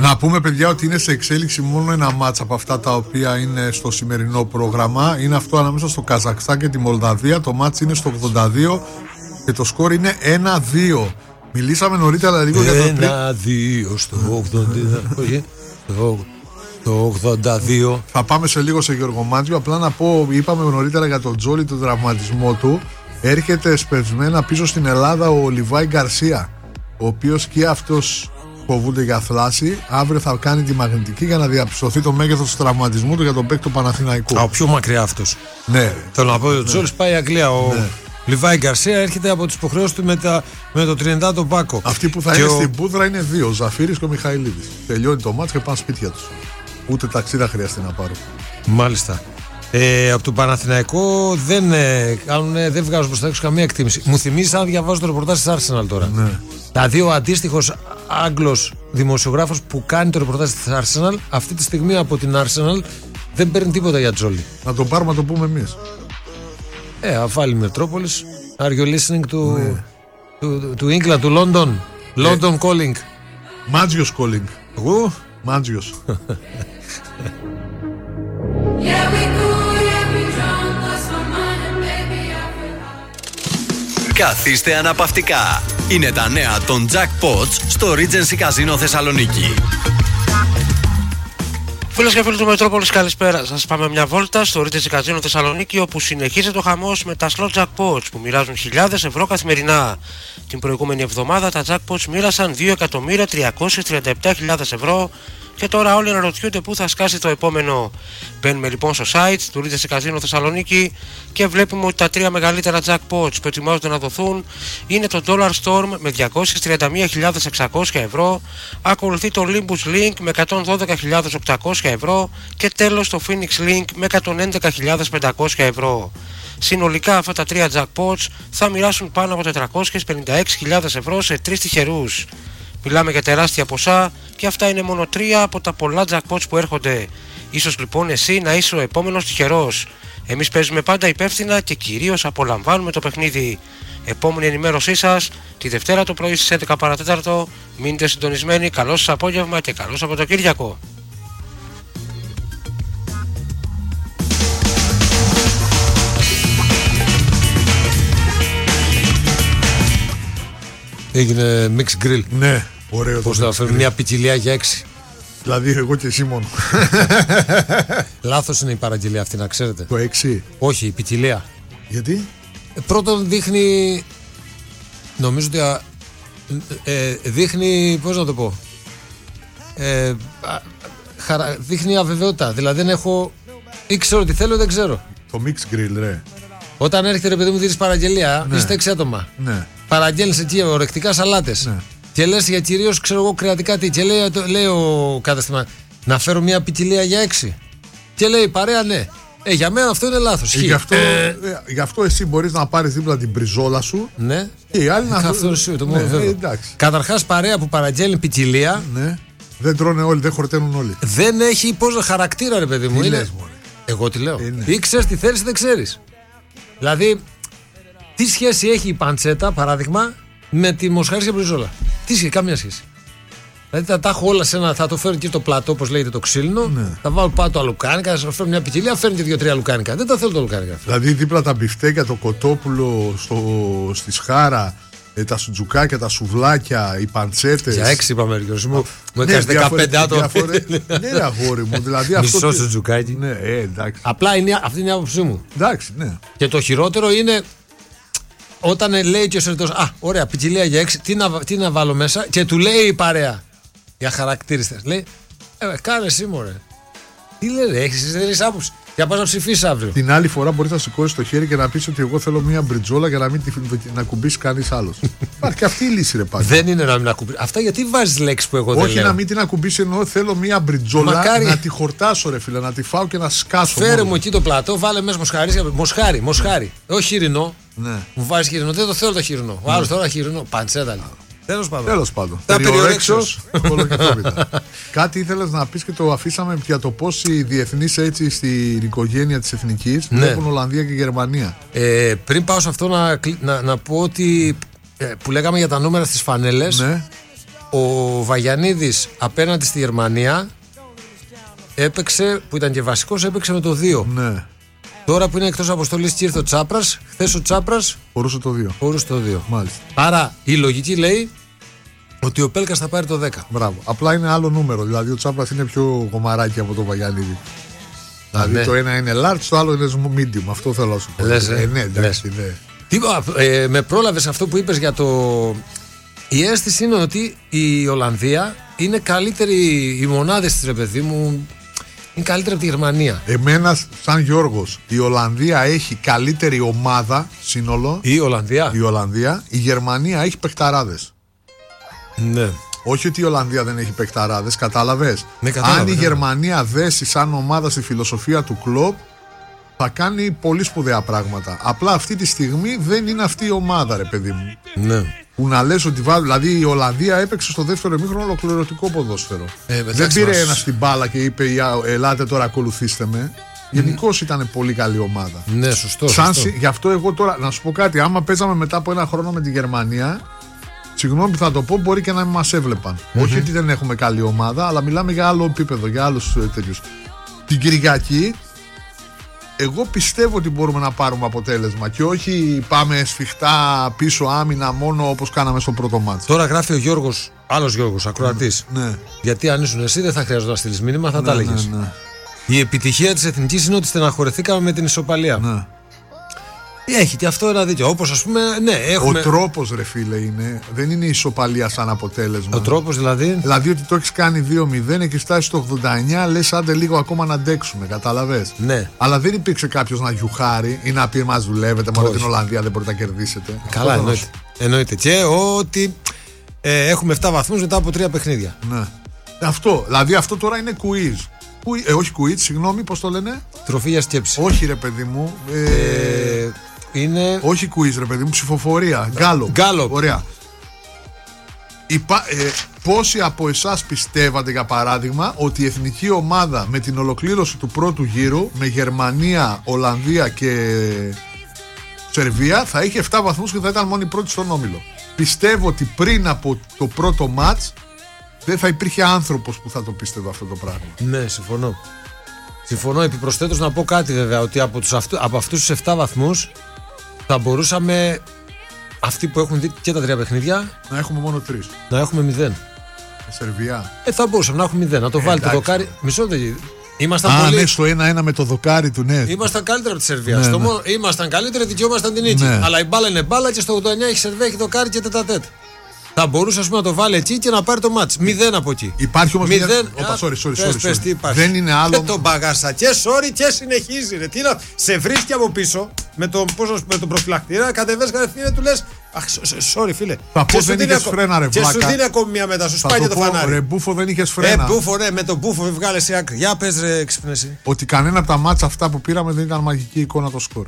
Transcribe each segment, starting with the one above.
Να πούμε, παιδιά, ότι είναι σε εξέλιξη μόνο ένα μάτς από αυτά τα οποία είναι στο σημερινό πρόγραμμα. Είναι αυτό ανάμεσα στο Καζακστάν και τη Μολδαβία. Το μάτς είναι στο 82 και το σκορ είναι 1-2. Μιλήσαμε νωρίτερα λίγο για το 1-2 στο 82. Θα πάμε σε λίγο σε Γιώργο Μάντζιο. Απλά να πω, είπαμε νωρίτερα για τον Τζόλι, τον τραυματισμό του. Έρχεται σπευσμένα πίσω στην Ελλάδα ο Λιβάη Γκαρσία, ο οποίος και αυτός φοβούνται για θλάση. Αύριο θα κάνει τη μαγνητική για να διαπιστωθεί το μέγεθος του τραυματισμού του για τον παίκτη του Παναθηναϊκού. Ο πιο μακριά αυτός. Ναι. Θέλω να πω ότι ο Τζόλις πάει Αγγλία. Ο Λιβάη Γκαρσία έρχεται από τις υποχρεώσεις του με το Τριεντά τον Πάκο. Αυτοί που θα είναι στην Πούδρα είναι δύο, ο Ζαφύρης και ο Μιχαηλίδης. Τελειώνει το μάτς και πάνε σπίτια τους. Ούτε ταξίδα χρειάζεται να πάρουν. Μάλιστα. Από τον Παναθηναϊκό δεν βγάζω προς τα έξω καμία εκτίμηση. Μου θυμίζει αν διαβάζω το ρεπορτάζ της Arsenal τώρα. Ναι. Δηλαδή ο αντίστοιχος Άγγλος δημοσιογράφος που κάνει το ρεπορτάζ της Arsenal αυτή τη στιγμή από την Arsenal δεν παίρνει τίποτα για Τζόλι. Να τον πάρουμε να το πούμε εμείς. Αφάλι Μετρόπολης. Are you listening to England, to London? London calling. Μάτζιος calling. Εγώ? Μάτζιος. Καθίστε αναπαυτικά. Είναι τα νέα των Jackpots στο Regency Casino Θεσσαλονίκη. Φίλες και φίλοι του Μετρόπολης, καλησπέρα. Σας πάμε μια βόλτα στο Regency Casino Θεσσαλονίκη, όπου συνεχίζεται ο χαμός με τα slot jackpots που μοιράζουν χιλιάδες ευρώ καθημερινά. Την προηγούμενη εβδομάδα τα jackpots μοίρασαν 2.337.000 ευρώ και τώρα όλοι αναρωτιούνται πού θα σκάσει το επόμενο. Μπαίνουμε λοιπόν στο site του Regency Casino Θεσσαλονίκη και βλέπουμε ότι τα τρία μεγαλύτερα jackpots που ετοιμάζονται να δοθούν είναι το Dollar Storm με 231.600 ευρώ, ακολουθεί το Olympus Link με 112.800 ευρώ και τέλος το Phoenix Link με 111.500 ευρώ. Συνολικά αυτά τα τρία jackpots θα μοιράσουν πάνω από 456.000 ευρώ σε τρεις τυχερούς. Μιλάμε για τεράστια ποσά και αυτά είναι μόνο τρία από τα πολλά jackpots που έρχονται. Ίσως λοιπόν εσύ να είσαι ο επόμενος τυχερός. Εμείς παίζουμε πάντα υπεύθυνα και κυρίως απολαμβάνουμε το παιχνίδι. Επόμενη ενημέρωσή σας τη Δευτέρα το πρωί στις 11 παρατέταρτο. Μείνετε συντονισμένοι, καλό σας απόγευμα και καλό Σαββατοκύριακο. Έγινε mix grill. Ναι, ωραίο. Πώς θα φέρουμε μια ποικιλία για 6. Δηλαδή εγώ και εσύ μόνο. Λάθος είναι η παραγγελία αυτή, να ξέρετε. Το 6. Όχι, η ποικιλία. Γιατί? Πρώτον δείχνει, νομίζω ότι δείχνει, πώς να το πω, δείχνει αβεβαιότητα. Δηλαδή δεν έχω, ή ξέρω τι θέλω, δεν ξέρω. Το mix grill, ρε. Όταν έρχεται ρε παιδί μου δίνεις παραγγελία, ναι. Είστε 6 άτομα. Ναι. Παραγγέλνεις εκεί ορεκτικά σαλάτες. Ναι. Και λες για κυρίως, ξέρω εγώ, κρεατικά τι. Και λέει ο καταστημά, να φέρω μια ποικιλία για 6. Και λέει παρέα, ναι. Για μένα αυτό είναι λάθος. Γι' αυτό εσύ μπορείς να πάρεις δίπλα την μπριζόλα σου. Ναι. Και οι άλλοι να αυτό καταρχάς παρέα που παραγγέλνει ποικιλία. Ναι. Δεν τρώνε όλοι, δεν χορταίνουν όλοι. Δεν έχει πώς χαρακτήρα, ρε παιδί μου. Τι λες, μωρέ. Εγώ τι λέω. Ναι. Ή ξέρεις τι θέλεις, δεν ξέρεις. Δηλαδή, τι σχέση έχει η παντσέτα, παράδειγμα, με τη μοσχαρίσια μπριζόλα? Τι σχέση, καμία σχέση. Δηλαδή θα τα έχω όλα σε ένα, θα το φέρω και το πλατό, όπως λέγεται το ξύλινο. Ναι. Θα βάλω πάνω τα λουκάνικα, θα σου φέρω μια ποικιλία, φέρνει και 2-3 λουκάνικα. Δεν τα θέλω τα λουκάνικα. Δηλαδή δίπλα τα μπιφτέκια, το κοτόπουλο στη σχάρα, τα σουτζουκάκια, τα σουβλάκια, οι παντσέτες. Για 6 είπαμε, Γιώργο μου. Μου έκανες 15 άτομα. Ναι, ρε αγόρι μου. Δηλαδή μισό σουτζουκάκι. Ναι, εντάξει. Απλά αυτή είναι η άποψή μου. Εντάξει, ναι. Και το χειρότερο είναι όταν λέει και ο σερβιτόρος, ωραία, ποικιλία για 6, τι να βάλω μέσα, και του λέει η παρέα για χαρακτήριστες. Λέει, κάνε εσύ μωρέ. Τι λέει, δεν έχεις άποψη. Για πας να ψηφίσεις αύριο. Την άλλη φορά μπορείς να σηκώσεις το χέρι και να πεις ότι εγώ θέλω μια μπριτζόλα για να μην να κουμπίσει κανείς άλλος. Υπάρχει και αυτή η λύση, ρε πάλι. Δεν είναι να μην ακουμπήσει. Αυτά γιατί βάζεις λέξεις που εγώ δεν λέω. Όχι να μην την ακουμπήσει, εννοώ θέλω μια μπριτζόλα. Μακάρι... να τη χορτάσω, ρε φίλε, να τη φάω και να σκάσω. Φέρε μου εκεί το πλατό, βάλε μέσα μοσχάρι. Όχι χοιρινό. Ναι. Μου βάζεις χοιρινό, δεν το θέλω το χοιρινό. Ο άλλος τώρα χοιρινό, παντσέτα. Τέλος πάντων. Τα περιορέξεις. Κάτι ήθελες να πεις και το αφήσαμε για το πώς οι διεθνείς έτσι στην οικογένεια της εθνικής βλέπουν Ολλανδία και Γερμανία. Πριν πάω σε αυτό να πω ότι που λέγαμε για τα νούμερα στις φανέλες. Ναι. ο Βαγιανίδης απέναντι στη Γερμανία έπαιξε, που ήταν και βασικός, έπαιξε με το 2. Ναι. Τώρα που είναι εκτός αποστολής και ήρθε ο Τσάπρας, χθες ο Τσάπρας Φορούσε το 2. φορούσε το 2. Μάλιστα. Άρα η λογική λέει ότι ο Πέλκας θα πάρει το 10. Μπράβο. Απλά είναι άλλο νούμερο. Δηλαδή ο Τσάπρας είναι πιο γομαράκι από το Βαγιανίδη. Δηλαδή ναι. το ένα είναι large, το άλλο είναι medium. Αυτό θέλω να σου πω. Λες, Ναι, εντάξει, ναι. Με πρόλαβες αυτό που είπες για το... Η αίσθηση είναι ότι η Ολλανδία είναι καλύτερη, οι μονάδες της, ρε παιδί μου, είναι καλύτερη από τη Γερμανία. Εμένα, σαν Γιώργος, η Ολλανδία έχει καλύτερη ομάδα σύνολο. Η Ολλανδία. Η Ολλανδία. Η Γερμανία έχει παιχταράδες. Ναι. Όχι ότι η Ολλανδία δεν έχει παιχταράδες, κατάλαβες. Ναι, κατάλαβα, αν η ναι. Γερμανία δέσει σαν ομάδα στη φιλοσοφία του κλοπ, θα κάνει πολύ σπουδαία πράγματα. Απλά αυτή τη στιγμή δεν είναι αυτή η ομάδα, ρε παιδί μου. Ναι. Που να λες ότι δηλαδή η Ολλανδία έπαιξε στο δεύτερο ημίχρονο ολοκληρωτικό ποδόσφαιρο. Δεν πήρε ένα στην μπάλα και είπε ελάτε τώρα ακολουθήστε με. Γενικώς ήταν πολύ καλή ομάδα. Ναι, σωστό. Γι' αυτό εγώ τώρα να σου πω κάτι. Άμα παίζαμε μετά από ένα χρόνο με τη Γερμανία, συγγνώμη που θα το πω, μπορεί και να μην μας έβλεπαν. Όχι ότι δεν έχουμε καλή ομάδα, αλλά μιλάμε για άλλο επίπεδο, για άλλους τέτοιους. Την Κυριακή, εγώ πιστεύω ότι μπορούμε να πάρουμε αποτέλεσμα και όχι πάμε σφιχτά πίσω άμυνα μόνο όπως κάναμε στο πρώτο μάτς. Τώρα γράφει ο Γιώργος, άλλος Γιώργος, ακροατής. Ναι. Γιατί αν ήσουν εσύ δεν θα χρειαζόταν να στείλεις μήνυμα, θα τα έλεγες. Ναι. Η επιτυχία της Εθνικής είναι ότι στεναχωρηθήκαμε με την ισοπαλία. Ναι. Έχει και αυτό ένα δίκιο. Όπως ας πούμε, ναι, έχουμε. Ο τρόπος, ρε φίλε, είναι. Δεν είναι η ισοπαλία σαν αποτέλεσμα. Ο τρόπος δηλαδή. Δηλαδή ότι το έχεις κάνει 2-0 και φτάσει στο 89, λες άντε λίγο ακόμα να αντέξουμε. Κατάλαβες. Ναι. Αλλά δεν υπήρξε κάποιος να γιουχάρει ή να πει μας δουλεύετε. Μόνο την Ολλανδία δεν μπορείτε να κερδίσετε. Καλά, εννοείται. Και ότι έχουμε 7 βαθμούς μετά από 3 παιχνίδια. Ναι. Αυτό. Δηλαδή αυτό τώρα είναι quiz. Όχι quiz, συγγνώμη, πώς το λένε. Τροφή για σκέψη. Όχι, ρε παιδί μου. Είναι. Όχι quiz, ρε παιδί μου, ψηφοφορία. Γκάλο. Ωραία. Πόσοι από εσάς πιστεύατε, για παράδειγμα, ότι η εθνική ομάδα με την ολοκλήρωση του πρώτου γύρου, με Γερμανία, Ολλανδία και Σερβία, θα είχε 7 βαθμούς και θα ήταν μόνη πρώτη στον όμιλο? Πιστεύω ότι πριν από το πρώτο μάτς δεν θα υπήρχε άνθρωπος που θα το πίστευε αυτό το πράγμα. Ναι, συμφωνώ. Συμφωνώ. Επιπροσθέτως να πω κάτι βέβαια, ότι από αυτούς τους 7 βαθμούς θα μπορούσαμε αυτοί που έχουν δει και τα 3 παιχνίδια να έχουμε μόνο 3. Να έχουμε 0. Σερβία. Θα μπορούσαμε να έχουμε 0. Να το βάλει το δοκάρι. Μισό λεπτό. Ήμασταν πολύ. Ναι, στο 1-1 με το δοκάρι του, ναι. Ήμασταν καλύτερα από τη Σερβία. Ναι, ναι. Ήμασταν καλύτερα, δικαιόμασταν την νίκη. Ναι. Αλλά η μπάλα είναι μπάλα και στο 89 έχει Σερβία, έχει δοκάρι και τετατέτ. Θα μπορούσε να το βάλει εκεί και να πάρει το μάτς. 0 από εκεί. Υπάρχει όμως 0. Sorry. Τι υπάρχει. Δεν είναι άλλο. Και τον μπαγάσα και sorry και συνεχίζει. Ρε. Τι να... Σε βρίσκει από πίσω με τον προφυλακτήρα, κατεβαίνει κατευθείαν, του λες αχ, sorry φίλε. Θα πω δεν είχες φρένα, ρε και βλάκα. σου δίνει ακόμη μια μετά, σου σπάει και το φανάρι. Ρε μπούφο, δεν είχες φρένα. Μπούφο, ναι, με τον μπούφο βγάλε σε άκρη. Για πες ρε εξυπνέση. Ότι κανένα από τα μάτσα αυτά που πήραμε δεν ήταν μαγική εικόνα το σκορ.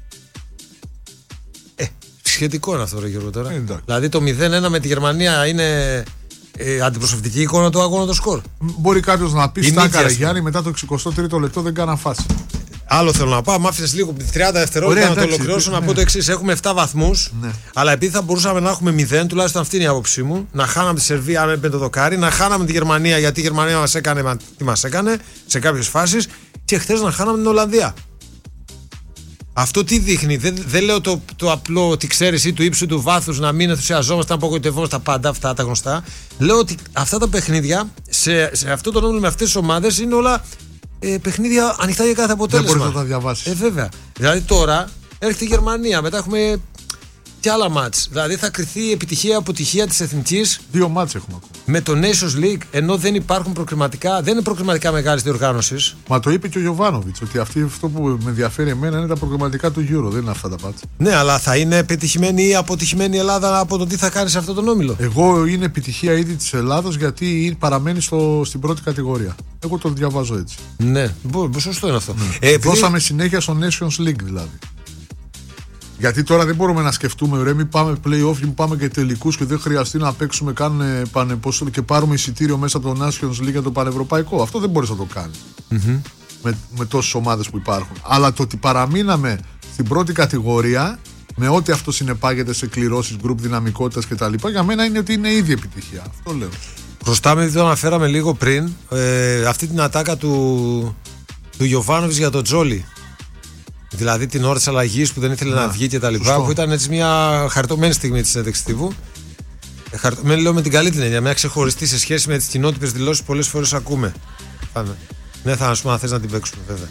Σχετικό είναι αυτό, ρε Γιώργο, τώρα. Δηλαδή το 0-1 με τη Γερμανία είναι αντιπροσωπευτική εικόνα του αγώνα το σκορ. Μπορεί κάποιος να πει στάκα, ρε Γιάννη, μετά το 63ο λεπτό δεν κάνα φάση. Άλλο θέλω να πάω. Μ' άφησες λίγο 30 δευτερόλεπτα να το ολοκληρώσω, να πω το εξής. Έχουμε 7 βαθμούς, αλλά επειδή θα μπορούσαμε να έχουμε 0, τουλάχιστον αυτή είναι η άποψή μου, να χάναμε τη Σερβία αν έπαιρνε το δοκάρι, να χάναμε τη Γερμανία γιατί η Γερμανία μας έκανε τι μας έκανε σε κάποιες φάσεις και χθες να χάναμε την Ολλανδία. Αυτό τι δείχνει? Δεν λέω το απλό ότι ξέρεις ή του ύψου του βάθους να μην ενθουσιαζόμαστε, να απογοητευόμαστε τα πάντα αυτά τα γνωστά. Λέω ότι αυτά τα παιχνίδια σε αυτό το νόμιλο με αυτές τις ομάδες είναι όλα παιχνίδια ανοιχτά για κάθε αποτέλεσμα. Δεν μπορείς να τα διαβάσεις. Βέβαια. Δηλαδή τώρα έρχεται η Γερμανία, μετά έχουμε και άλλα μάτς. Δηλαδή θα κριθεί η επιτυχία-αποτυχία της εθνικής. 2 μάτς έχουμε ακόμα. Με το Nations League, ενώ δεν υπάρχουν προκριματικά, δεν είναι προκριματικά μεγάλης διοργάνωσης. Μα το είπε και ο Γιοβάνοβιτς, ότι αυτό που με ενδιαφέρει εμένα είναι τα προκριματικά του Euro, δεν είναι αυτά τα μάτς. Ναι, αλλά θα είναι πετυχημένη ή αποτυχημένη η Ελλάδα από το τι θα κάνει σε αυτό τον όμιλο? Εγώ είναι επιτυχία ήδη της Ελλάδος γιατί παραμένει στην πρώτη κατηγορία. Εγώ το διαβάζω έτσι. Ναι, σωστό είναι αυτό. Ναι. Δώσαμε συνέχεια στο Nations League δηλαδή. Γιατί τώρα δεν μπορούμε να σκεφτούμε, ρε, μην πάμε play-off και μην πάμε και τελικούς και δεν χρειαστεί να παίξουμε και πάρουμε εισιτήριο μέσα από το Nations League για το πανευρωπαϊκό. Αυτό δεν μπορείς να το κάνεις. Με τόσες ομάδες που υπάρχουν. Αλλά το ότι παραμείναμε στην πρώτη κατηγορία με ό,τι αυτό συνεπάγεται σε κληρώσεις, γκρουπ δυναμικότητας κτλ. Για μένα είναι ότι είναι ήδη επιτυχία. Αυτό λέω. Χρωστάμε, το αναφέραμε λίγο πριν, αυτή την ατάκα του Γιοβάνοβιτς για τον Τζόλι. Δηλαδή την ώρα της αλλαγής που δεν ήθελε να βγει και τα λοιπά, που ήταν έτσι μια χαριτωμένη στιγμή της συνέντευξης τύπου. Χαριτωμένη λέω με την καλή την έννοια, μια ξεχωριστή σε σχέση με τις κοινότυπες δηλώσεις που πολλές φορές ακούμε. Ναι, θα σου πω αν θες να την παίξουμε βέβαια.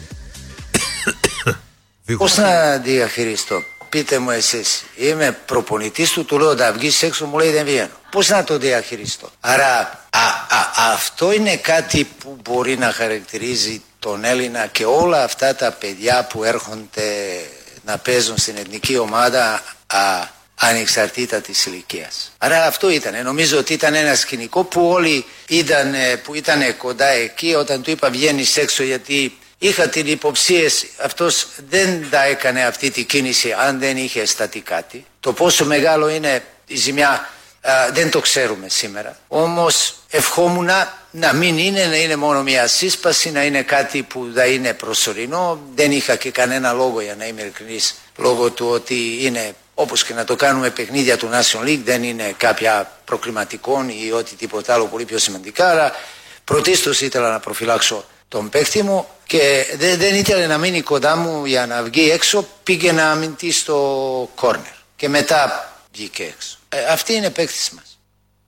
Πώς να διαχειριστώ, πείτε μου εσείς. Είμαι προπονητής του λέω να βγεις έξω, μου λέει δεν βγαίνω. Πώς να το διαχειριστώ. Άρα αυτό είναι κάτι που μπορεί να χαρακτηρίζει τον Έλληνα και όλα αυτά τα παιδιά που έρχονται να παίζουν στην εθνική ομάδα ανεξαρτήτα της ηλικίας. Άρα αυτό ήταν. Νομίζω ότι ήταν ένα σκηνικό που όλοι που ήταν κοντά εκεί όταν του είπα βγαίνεις έξω, γιατί είχα την υποψία αυτός δεν τα έκανε αυτή τη κίνηση αν δεν είχε σταθεί κάτι. Το πόσο μεγάλο είναι η ζημιά δεν το ξέρουμε σήμερα. Όμως ευχόμουν να μην είναι, να είναι μόνο μια σύσπαση, να είναι κάτι που θα είναι προσωρινό. Δεν είχα και κανένα λόγο, για να είμαι ειλικρινής, λόγω του ότι είναι όπως και να το κάνουμε παιχνίδια του National League, δεν είναι κάποια προκληματικών ή ό,τι τίποτα άλλο πολύ πιο σημαντικά. Άρα πρωτίστως ήθελα να προφυλάξω τον παίκτη μου και δεν ήθελε να μείνει κοντά μου για να βγει έξω, πήγε να αμυνθεί στο κόρνερ και μετά βγήκε έξω. Αυτή είναι παίκτης μας.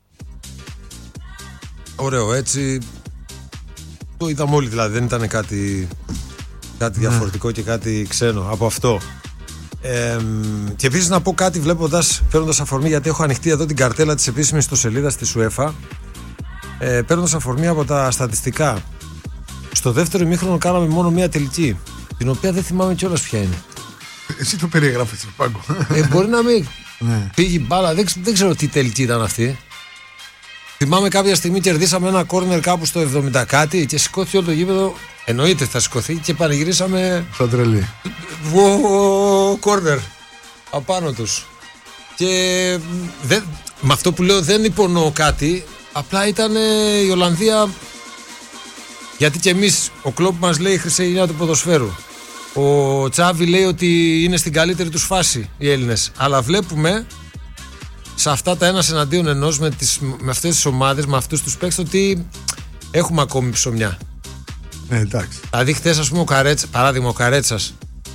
Ωραίο, έτσι το είδαμε όλοι, δηλαδή δεν ήταν κάτι διαφορετικό και κάτι ξένο από αυτό. Και επίσης να πω κάτι παίρνοντας αφορμή, γιατί έχω ανοιχτεί εδώ την καρτέλα της επίσημης ιστοσελίδας της UEFA, παίρνοντας αφορμή από τα στατιστικά. Στο δεύτερο ημίχρονο κάναμε μόνο μία τελική, την οποία δεν θυμάμαι κιόλας ποια είναι. Εσύ το περιέγραφες, Πάγκο. Μπορεί να μην πήγε μπάλα, δεν ξέρω τι τελική ήταν αυτή. Θυμάμαι κάποια στιγμή κερδίσαμε ένα κόρνερ κάπου στο 70 κάτι και σηκώθηκε όλο το γήπεδο. Εννοείται θα σηκωθεί και πανηγυρίσαμε. Σαν τρελή. Κόρνερ απάνω τους. Και με αυτό που λέω δεν υπονοώ κάτι. Απλά ήταν η Ολλανδία. Γιατί και εμείς, ο Κλόπ μας λέει η χρυσή γενιά του ποδοσφαίρου. Ο Τσάβι λέει ότι είναι στην καλύτερη τους φάση οι Έλληνες. Αλλά βλέπουμε σε αυτά τα ένας εναντίον ενός με αυτές τις ομάδες, με αυτούς τους παίκτες, ότι έχουμε ακόμη ψωμιά. Εντάξει. Δηλαδή χθες ας πούμε ο Καρέτσας,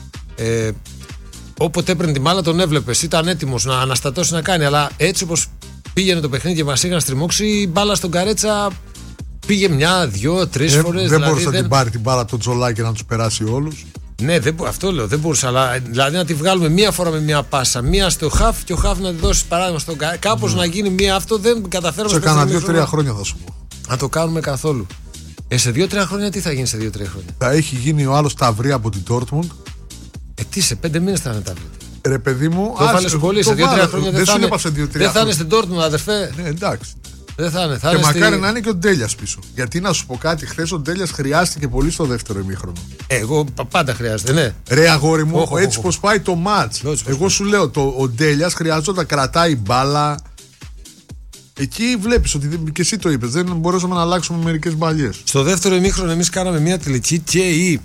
όποτε έπαιρνε τη μπάλα τον έβλεπες, ήταν έτοιμος να αναστατώσει να κάνει, αλλά έτσι όπως πήγαινε το παιχνίδι και μας είχαν στριμώξει, η μπάλα στον Καρέτσα πήγε μια, δυο, τρεις φορές. Δεν μπορούσε να την πάρει την μπάλα το Τζολάκι και να τους περάσει όλους. Ναι, αυτό λέω, δεν μπορούσα, αλλά δηλαδή να τη βγάλουμε μία φορά με μία πάσα, μία στο χαφ και ο χαφ να τη δώσει παράδειγμα στον κάπως να γίνει μία, αυτό δεν καταφέραμε. Σε κάνα 2-3 χρόνια θα σου πω. Να το κάνουμε καθόλου. Σε 2-3 χρόνια τι θα γίνει σε 2-3 χρόνια? Θα έχει γίνει ο άλλος Ταυρί από την Dortmund. Τι σε 5 μήνες θα είναι Ταυρί? Ρε παιδί μου, το βάλες πολύ, σε 2-3 χρόνια δεν θα είναι στην Dortmund, αδερφέ. Ναι, εντάξει. Δεν θα είναι. Και μακάρι να είναι και ο Ντέλιας πίσω. Γιατί να σου πω κάτι, χθες ο Ντέλιας χρειάστηκε πολύ στο δεύτερο ημίχρονο. Εγώ πάντα χρειάζεται, ναι. Ρε αγόρι μου, έτσι πως πάει το μάτς. Εγώ σου λέω, ο Ντέλιας χρειάζονταν, κρατάει μπάλα. Εκεί βλέπεις ότι και εσύ το είπες, δεν μπορούσαμε να αλλάξουμε μερικές μπαλιές. Στο δεύτερο ημίχρονο εμείς κάναμε μια τελική και η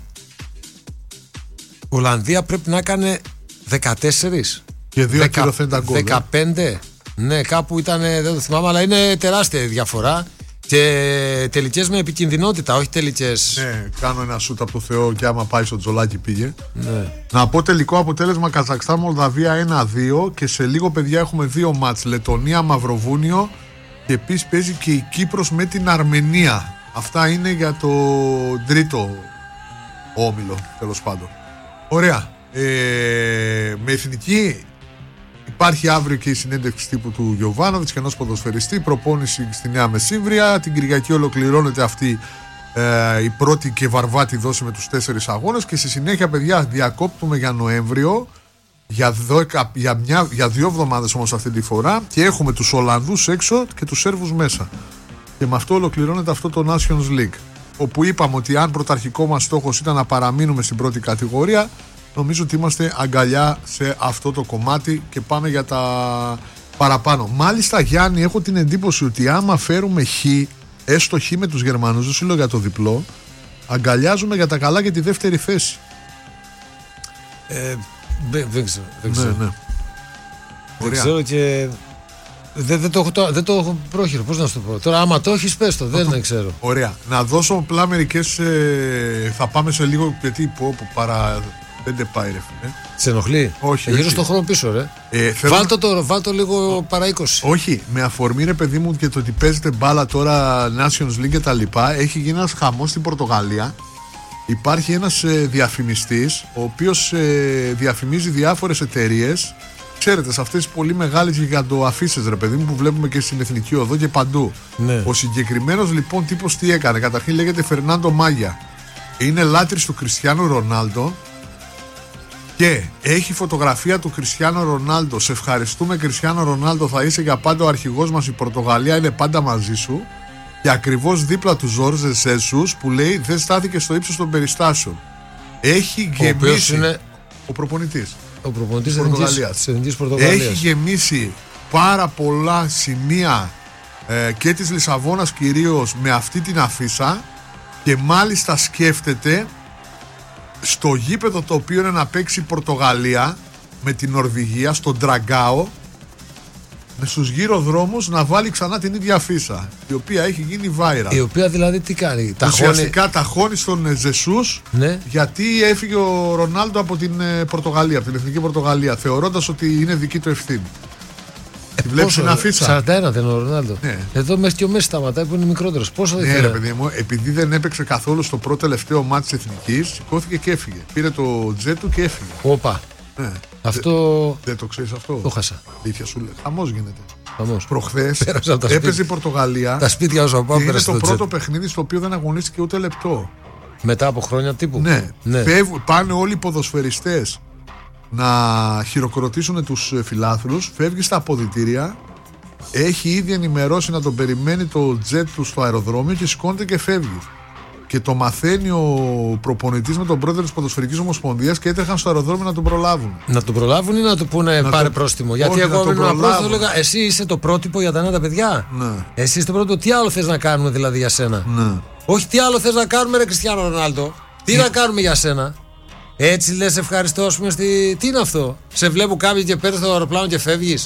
Ολλανδία πρέπει να έκανε 14 και 2 ακυρωθέντα γκολ. 15. Ναι, κάπου ήταν, δεν το θυμάμαι, αλλά είναι τεράστια διαφορά. Και τελικές με επικινδυνότητα, όχι τελικές. Ναι, κάνω ένα σούτ από το Θεό και άμα πάει στο Τζολάκι πήγε. Ναι. Να πω τελικό αποτέλεσμα Καζακστάν-Μολδαβία 1-2 και σε λίγο παιδιά έχουμε 2 μάτς. Λετωνία-Μαυροβούνιο και επίσης παίζει και η Κύπρος με την Αρμενία. Αυτά είναι για το τρίτο όμιλο, τέλος πάντων. Ωραία. Με εθνική υπάρχει αύριο και η συνέντευξη τύπου του Γιοβάνοβιτς και ενός ποδοσφαιριστή, προπόνηση στη Νέα Μεσύμβρια. Την Κυριακή ολοκληρώνεται αυτή η πρώτη και βαρβάτη δόση με τους 4 αγώνες και στη συνέχεια παιδιά διακόπτουμε για Νοέμβριο για 2 εβδομάδες όμως αυτή τη φορά και έχουμε τους Ολλανδούς έξω και τους Σέρβους μέσα και με αυτό ολοκληρώνεται αυτό το Nations League, όπου είπαμε ότι αν πρωταρχικό μας στόχος ήταν να παραμείνουμε στην πρώτη κατηγορία, νομίζω ότι είμαστε αγκαλιά σε αυτό το κομμάτι και πάμε για τα παραπάνω. Μάλιστα Γιάννη, έχω την εντύπωση ότι άμα φέρουμε έστω χ με τους Γερμανούς, δεν σου λέω για το διπλό, αγκαλιάζουμε για τα καλά για τη δεύτερη θέση. Δεν ξέρω. Ναι. Δεν ξέρω και. Δεν το έχω πρόχειρο, πώς να σου το πω. Τώρα, άμα το έχεις, πες το, δεν ξέρω. Ωραία. Να δώσω απλά μερικές. Θα πάμε σε λίγο, γιατί παρά. Δεν πάει, ρε φίλε. Σε ενοχλεί? Όχι. Γύρω στον χρόνο πίσω, ρε. Βάλτο λίγο παρά 20. Όχι, με αφορμή, ρε παιδί μου, και το ότι παίζεται μπάλα τώρα Nations League και τα λοιπά, έχει γίνει ένας χαμός στην Πορτογαλία. Υπάρχει ένας διαφημιστής, ο οποίος διαφημίζει διάφορες εταιρείες. Ξέρετε, σε αυτές τις πολύ μεγάλες γιγαντοαφίσες, ρε παιδί μου, που βλέπουμε και στην Εθνική Οδό και παντού. Ναι. Ο συγκεκριμένος λοιπόν τύπος τι έκανε? Καταρχήν λέγεται Φερνάντο Μάγια. Είναι λάτρης του Κριστιάνου Ρονάλντο και έχει φωτογραφία του Κριστιάνο Ρονάλντο. Σε ευχαριστούμε, Κριστιάνο Ρονάλντο, θα είσαι για πάντα ο αρχηγός μας. Η Πορτογαλία είναι πάντα μαζί σου. Και ακριβώς δίπλα του Ζόρζε Σέσους που λέει δεν στάθηκε στο ύψος των περιστάσεων. Έχει γεμίσει. Είναι ο προπονητής. Ο προπονητής της Εθνικής Πορτογαλίας. Έχει γεμίσει πάρα πολλά σημεία και της Λισαβόνας κυρίως με αυτή την αφίσα, και μάλιστα σκέφτεται στο γήπεδο το οποίο είναι να παίξει η Πορτογαλία με την Νορβηγία, στον Ντραγκάο, με στους γύρω δρόμους να βάλει ξανά την ίδια αφίσα, η οποία έχει γίνει viral. Η οποία δηλαδή τι κάνει? Ουσιαστικά ταχώνει στον Ζεσούς, ναι, γιατί έφυγε ο Ρονάλντο από την Πορτογαλία, από την Εθνική Πορτογαλία, θεωρώντας ότι είναι δική του ευθύνη. Βλέπεις την αφίσα? 41 δεν είναι ο Ρονάλντο. Ναι. Εδώ μέχρι και ο Μέση σταματάει που είναι μικρότερος. Πόσο δεν ρε παιδί μου, επειδή δεν έπαιξε καθόλου στο πρώτο τελευταίο μάτι της Εθνικής, σηκώθηκε και έφυγε. Πήρε το τζετ του και έφυγε. Όπα. Ναι. Αυτό. Δεν το ξέρεις αυτό? Το χάσα. Αλήθεια σου λέει. Χαμός γίνεται. Χαμός. Προχθές έπαιζε η Πορτογαλία. Τα σπίτια όσο πάω, είναι το πρώτο παιχνίδι στο οποίο δεν αγωνίστηκε ούτε λεπτό. Μετά από χρόνια τύπου. Ναι. Πάνε όλοι οι ποδοσφαιριστές να χειροκροτήσουν τους φιλάθλους. Φεύγει στα αποδυτήρια. Έχει ήδη ενημερώσει να τον περιμένει το τζετ του στο αεροδρόμιο και σηκώνεται και φεύγει. Και το μαθαίνει ο προπονητής με τον πρόεδρο της Ποδοσφαιρικής Ομοσπονδίας και έτρεχαν στο αεροδρόμιο να τον προλάβουν. Να τον προλάβουν ή να του πούνε πάρε πρόστιμο? Γιατί εγώ ήμουν απλώς θα έλεγα εσύ είσαι το πρότυπο για τα νέα τα παιδιά. Ναι. Εσύ είσαι το πρότυπο. Τι άλλο θες να κάνουμε δηλαδή για σένα? Ναι. Όχι τι άλλο θες να κάνουμε, ρε Κριστιάνο Ρονάλντο. Τι να κάνουμε για σένα? Έτσι λες ευχαριστώ, ας πούμε, τι είναι αυτό? Σε βλέπω κάποιοι και παίρνεις το αεροπλάνο και φεύγεις.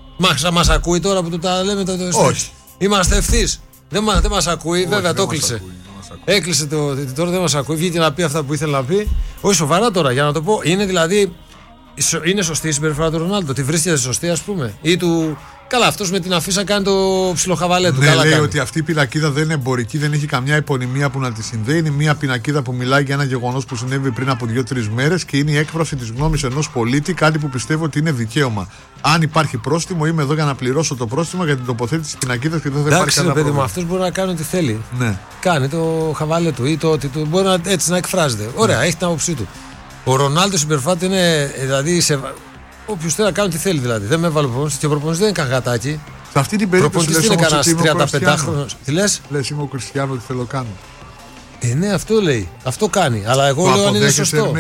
Μας ακούει τώρα που του τα λέμε? Όχι. Είμαστε ευθύς. Δεν μας ακούει, βέβαια το έκλεισε. Έκλεισε τώρα, δεν μας ακούει. Βγήκε να πει αυτά που ήθελε να πει. Όχι, σοβαρά τώρα, για να το πω. Είναι δηλαδή. Είναι σωστή η συμπεριφορά του Ρονάλντο? Τη βρίσκεται σωστή, ας πούμε? Ή του. Καλά, αυτός με την αφίσα κάνει το ψιλοχαβαλέ του. Ναι, καλά λέει κάνει. ότι αυτή η πινακίδα δεν είναι εμπορική, δεν έχει καμιά επωνυμία που να τη συνδέει. Είναι μια πινακίδα που μιλάει για ένα γεγονός που συνέβη πριν από 2-3 μέρες και είναι η έκφραση της γνώμης ενός πολίτη, κάτι που πιστεύω ότι είναι δικαίωμα. Αν υπάρχει πρόστιμο, είμαι εδώ για να πληρώσω το πρόστιμο για την τοποθέτηση της πινακίδας και δεν θα υπάρχει κανένα πρόβλημα. Παιδί μου, αυτός μπορεί να κάνει ό,τι θέλει. Ναι. Κάνει το χαβαλέ του ή το ότι του. Μπορεί έτσι να εκφράζεται. Ωραία, έχει την άποψή του. Ο Ρονάλντο συμπεριφέρεται είναι. Δηλαδή, όποιος θέλει να κάνει ό,τι θέλει δηλαδή. Δεν με έβαλε ο προπονητής και ο προπονητής δεν είναι καγατάκι. Σε αυτή την περίπτωση είναι κανένας 35χρονος. Τι λες? Λες είμαι ο Κριστιάνο, τι θέλω κάνω. Ναι, αυτό λέει. Αυτό κάνει. Αλλά εγώ λέω αν είναι σωστό.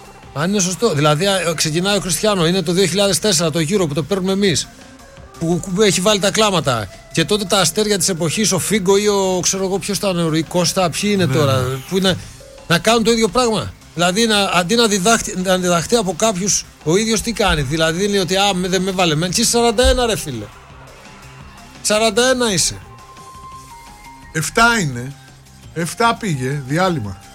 Αν είναι σωστό. Δηλαδή ξεκινάει ο Κριστιάνο, είναι το 2004 το Euro που το παίρνουμε εμείς. Που έχει βάλει τα κλάματα. Και τότε τα αστέρια της εποχής, ο Φίγκο ή ο ξέρω εγώ ποιος ήταν, η Κώστα, ποιοι είναι τώρα. Που είναι, να κάνουν το ίδιο πράγμα. Δηλαδή αντί να διδαχτεί από κάποιους, ο ίδιος τι κάνει? Δηλαδή λέει ότι δεν με βάλε μεν. 41 ρε φίλε. 41 είσαι. 7 είναι. 7 πήγε, διάλειμμα.